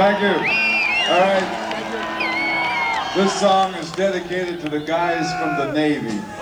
Thank you. All right. This song is dedicated to the guys from the Navy.